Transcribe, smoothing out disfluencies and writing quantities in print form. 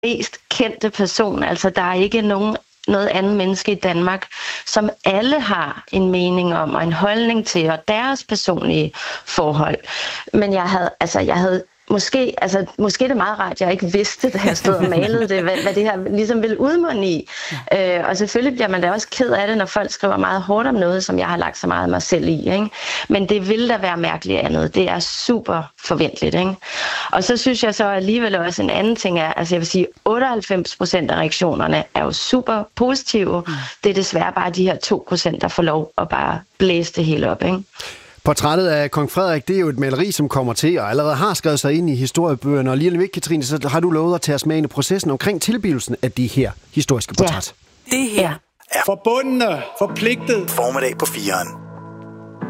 mest kendte person. Altså, der er ikke noget andet menneske i Danmark, som alle har en mening om og en holdning til, og deres personlige forhold. Men jeg havde måske er det meget rart, at jeg ikke vidste, da jeg stod og malede det, hvad det her ligesom ville udmunde i. Og selvfølgelig bliver man da også ked af det, når folk skriver meget hårdt om noget, som jeg har lagt så meget af mig selv i. Ikke? Men det vil da være mærkeligt andet. Det er super forventeligt. Ikke? Og så synes jeg så alligevel også en anden ting er, altså jeg vil sige, 98% af reaktionerne er jo super positive. Det er desværre bare de her 2%, der får lov at bare blæse det hele op. Ikke? Portrættet af kong Frederik, det er jo et maleri, som kommer til og allerede har skrevet sig ind i historiebøgerne. Og lige lidt, Katrine, så har du lovet at tage os med ind i processen omkring tilblivelsen af de her historiske portræt. Ja. Det her er forbundne, forpligtet. Formiddag på 4'eren.